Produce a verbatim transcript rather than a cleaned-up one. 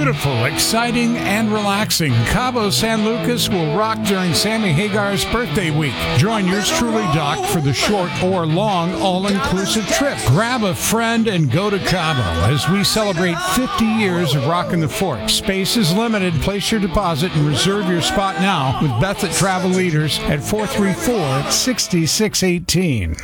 beautiful, exciting, and relaxing. Cabo San Lucas will rock during Sammy Hagar's birthday week. Join yours truly, Doc, for the short or long all-inclusive trip. Grab a friend and go to Cabo as we celebrate fifty years of rocking the Fork. Space is limited. Place your deposit and reserve your spot now with Beth at Travel Leaders at four three four, six six one eight.